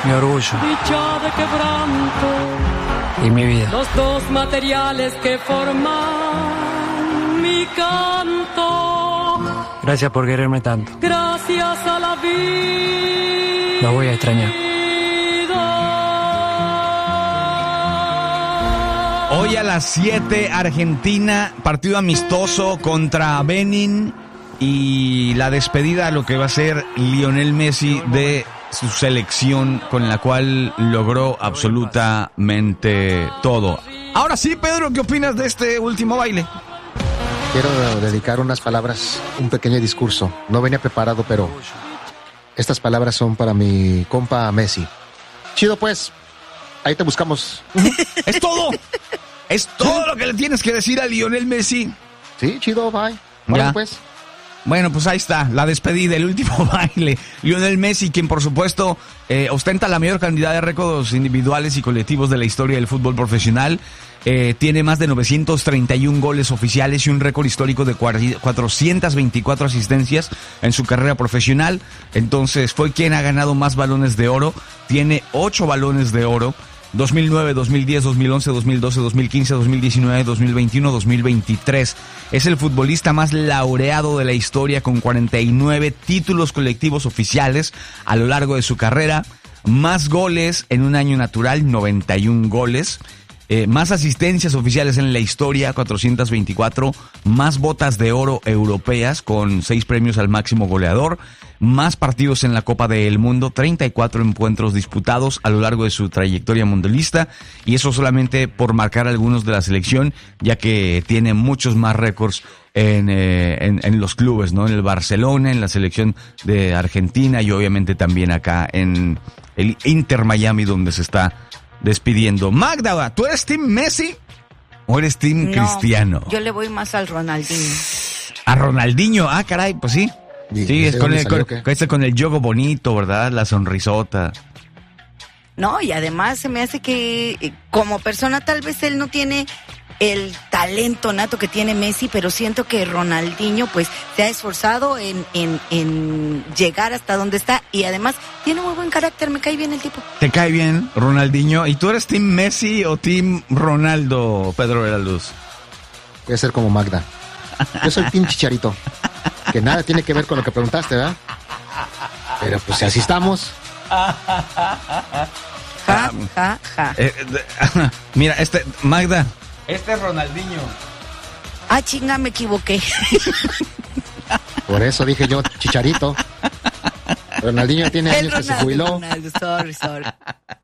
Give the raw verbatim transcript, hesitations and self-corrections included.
mi orgullo dicha de quebranto, y mi vida. los dos materiales que forman mi canto. Gracias por quererme tanto. Gracias a la vida. Lo voy a extrañar. Hoy a las siete, Argentina, partido amistoso contra Benin y la despedida a lo que va a ser Lionel Messi de su selección con la cual logró absolutamente todo. Ahora sí, Pedro, ¿qué opinas de este último baile? Quiero dedicar unas palabras, un pequeño discurso. No venía preparado, pero estas palabras son para mi compa Messi. Chido pues, ahí te buscamos. Es todo. Es todo lo que le tienes que decir a Lionel Messi. Sí, chido, bye. Bueno, ya. Pues. Bueno, pues ahí está, la despedida, el último baile. Lionel Messi, quien por supuesto eh, ostenta la mayor cantidad de récords individuales y colectivos de la historia del fútbol profesional. Eh, tiene más de novecientos treinta y uno goles oficiales y un récord histórico de cuatrocientas veinticuatro asistencias en su carrera profesional. Entonces fue quien ha ganado más balones de oro. Tiene ocho balones de oro. dos mil nueve, dos mil diez, dos mil once, dos mil doce, dos mil quince, dos mil diecinueve, dos mil veintiuno, dos mil veintitrés. Es el futbolista más laureado de la historia con cuarenta y nueve títulos colectivos oficiales a lo largo de su carrera. Más goles en un año natural, noventa y uno goles. Eh, más asistencias oficiales en la historia, cuatrocientas veinticuatro. Más botas de oro europeas con seis premios al máximo goleador. Más partidos en la Copa del Mundo, treinta y cuatro encuentros disputados a lo largo de su trayectoria mundialista, y eso solamente por marcar algunos de la selección, ya que tiene muchos más récords en, eh, en, en los clubes, ¿no? En el Barcelona, en la selección de Argentina y obviamente también acá en el Inter Miami, donde se está despidiendo. Magda, ¿tú eres Team Messi o eres Team No, Cristiano? Yo le voy más al Ronaldinho. A Ronaldinho, ah, caray, pues sí. ¿Y Sí, es ese con dónde el, salió, con, qué? con, con el yogo bonito, ¿verdad? La sonrisota. No, y además se me hace que eh, como persona tal vez él no tiene el talento nato que tiene Messi, pero siento que Ronaldinho pues se ha esforzado en, en, en llegar hasta donde está, y además tiene muy buen carácter, me cae bien el tipo. ¿Te cae bien, Ronaldinho? ¿Y tú eres Team Messi o Team Ronaldo, Pedro Veralduz? Voy a ser como Magda. Yo soy Team Chicharito. Que nada tiene que ver con lo que preguntaste, ¿verdad? Pero pues si así estamos. Ja, ja, ja. Eh, eh, mira, este, Magda, este es Ronaldinho. Ah, chinga, me equivoqué. Por eso dije yo Chicharito. Ronaldinho tiene El años que se Ronaldo, jubiló. Ronaldo, sorry, sorry.